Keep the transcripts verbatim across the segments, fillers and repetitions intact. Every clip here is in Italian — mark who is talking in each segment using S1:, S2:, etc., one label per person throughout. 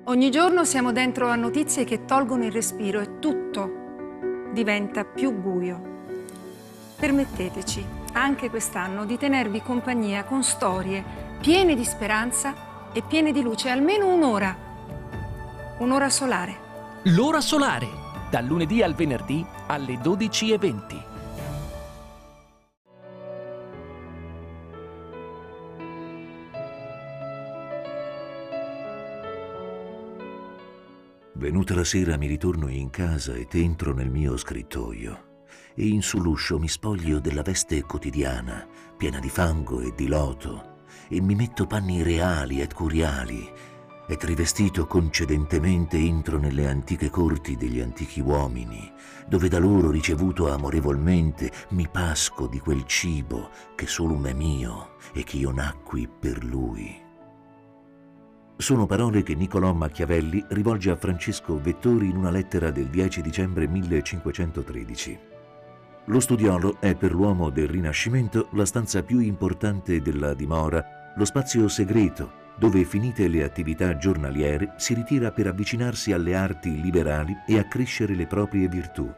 S1: Ogni giorno siamo dentro a notizie che tolgono il respiro e tutto diventa più buio. Permetteteci, anche quest'anno, di tenervi compagnia con storie piene di speranza e piene di luce, almeno un'ora. Un'ora solare.
S2: L'ora solare, dal lunedì al venerdì alle dodici e venti.
S3: Venuta la sera mi ritorno in casa ed entro nel mio scrittoio e in sull'uscio mi spoglio della veste quotidiana, piena di fango e di loto, e mi metto panni reali ed curiali, ed rivestito concedentemente entro nelle antiche corti degli antichi uomini, dove da loro ricevuto amorevolmente mi pasco di quel cibo che solum è mio e che io nacqui per lui. Sono parole che Niccolò Machiavelli rivolge a Francesco Vettori in una lettera del dieci dicembre millecinquecentotredici. Lo studiolo è per l'uomo del Rinascimento la stanza più importante della dimora, lo spazio segreto dove, finite le attività giornaliere, si ritira per avvicinarsi alle arti liberali e accrescere le proprie virtù.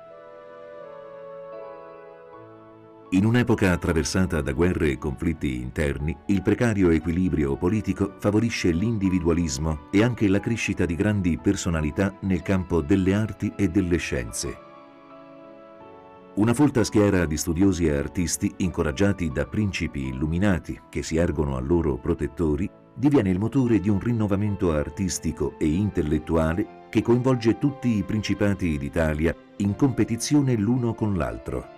S3: In un'epoca attraversata da guerre e conflitti interni, il precario equilibrio politico favorisce l'individualismo e anche la crescita di grandi personalità nel campo delle arti e delle scienze. Una folta schiera di studiosi e artisti, incoraggiati da principi illuminati che si ergono a loro protettori, diviene il motore di un rinnovamento artistico e intellettuale che coinvolge tutti i principati d'Italia in competizione l'uno con l'altro.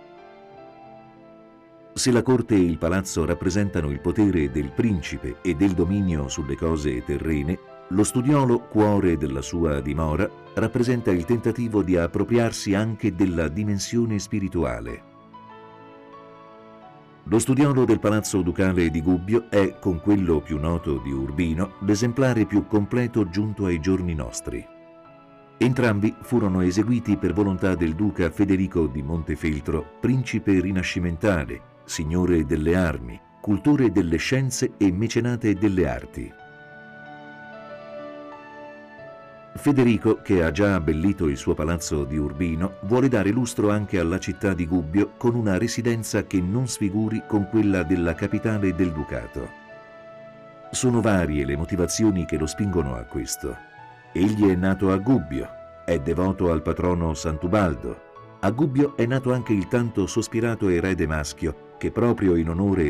S3: Se la corte e il palazzo rappresentano il potere del principe e del dominio sulle cose terrene, lo studiolo, cuore della sua dimora, rappresenta il tentativo di appropriarsi anche della dimensione spirituale. Lo studiolo del Palazzo Ducale di Gubbio è, con quello più noto di Urbino, l'esemplare più completo giunto ai giorni nostri. Entrambi furono eseguiti per volontà del duca Federico di Montefeltro, principe rinascimentale, signore delle armi, cultore delle scienze e mecenate delle arti. Federico, che ha già abbellito il suo palazzo di Urbino, vuole dare lustro anche alla città di Gubbio con una residenza che non sfiguri con quella della capitale del ducato. Sono varie le motivazioni che lo spingono a questo. Egli è nato a Gubbio, è devoto al patrono Sant'Ubaldo. A Gubbio è nato anche il tanto sospirato erede maschio che, proprio in onore